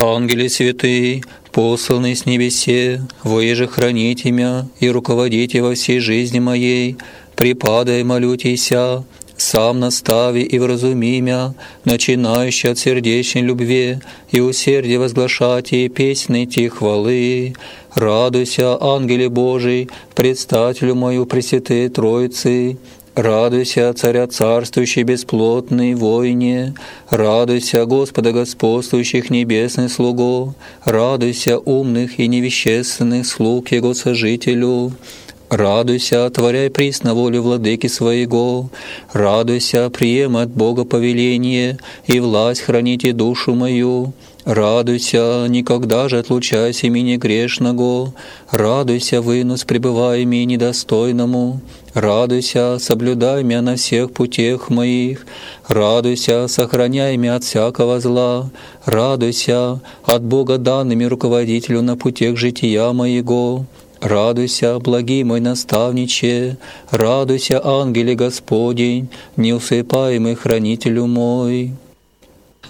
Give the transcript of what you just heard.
Ангели святые, посланные с небесе, воеже храните мя и руководите во всей жизни моей, припадай, молютеся, сам настави и вразуми мя, начинающий от сердечной любви и усердия возглашать и песни ти хвалы. Радуйся, ангеле Божий, предстателю мою Пресвятой Троицы, радуйся, Царя царствующий бесплотный войне, радуйся, Господа господствующих небесных слугов, радуйся, умных и невещественных слуг Его сожителю. Радуйся, творяй присно волю владыки своего, радуйся, приема от Бога повеление и власть храните душу мою. Радуйся, никогда же отлучайся меня грешного, радуйся, вынос пребывай ми недостойному, радуйся, соблюдай меня на всех путях моих, радуйся, сохраняй меня от всякого зла, радуйся, от Бога данными руководителю на путях жития моего. Радуйся, благий мой наставниче, радуйся, ангеле Господень, неусыпаемый хранителю мой.